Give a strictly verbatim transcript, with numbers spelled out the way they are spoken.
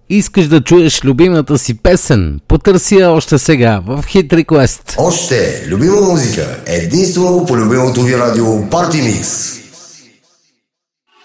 Искаш да чуеш любимата си песен? Потърси я още сега в Hit Request. Още любима музика, единствено по любимото ви радио Party Mix.